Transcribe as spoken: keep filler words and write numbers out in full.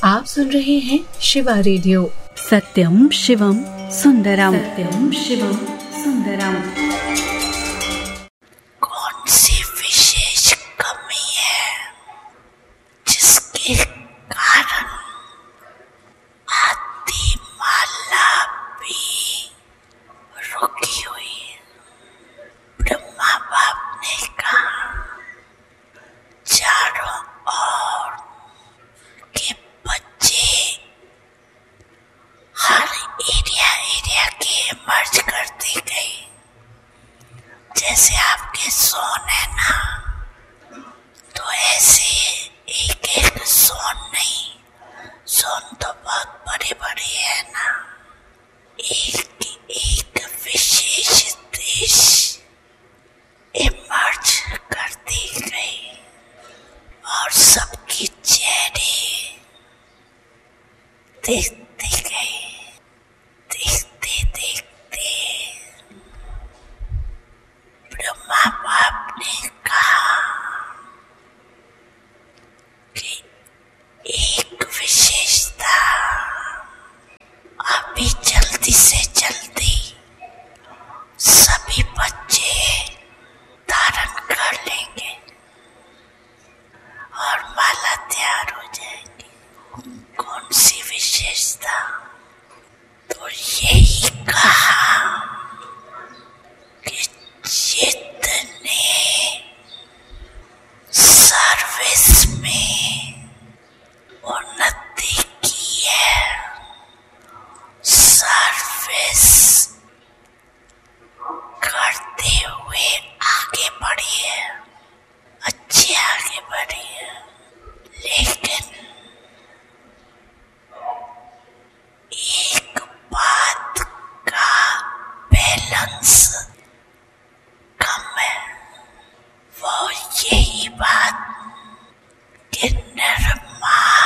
आप सुन रहे हैं शिवा रेडियो। सत्यम शिवम सुंदरम, सत्यम शिवम सुंदरम। कौन सी विशेष कमी है जिसके कारण आदि माला भी रुकी हुई है? ब्रह्मा बाप ने कहा चारों ओर के बच्चे हर एरिया एरिया के मर्ज करती गई। जैसे आपके सोन है ना, तो ऐसे एक एक सोन नहीं, सोन तो बहुत बड़े बड़े है ना। एक एक विशेष देश इमर्ज करती गई और सबकी चेहरे देखती गई। देखते देखते ब्रह्मा बाप ने कहा कि एक विशेषता अभी जल्दी से जल्दी सभी बच्चे धारण कर लेंगे और माला तैयार हो जाएगी। कौन सी विशेषता? तो यही कहा कि जितने सर्विस में उन्नति की है, सर्विस करते हुए आगे बढ़ी है, अच्छे आगे बढ़ी है, लेकिन एक बात का बैलेंस कम है। वो यही बात कि निर्माण